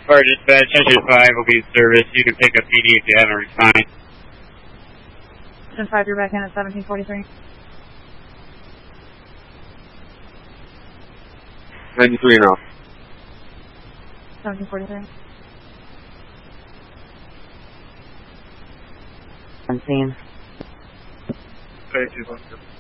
Fire dispatch, engine 5 will be in service. You can pick up PD if you haven't responded. Engine 5, you're back in at 1743. 93 and off. 1743. I'm seeing. 32.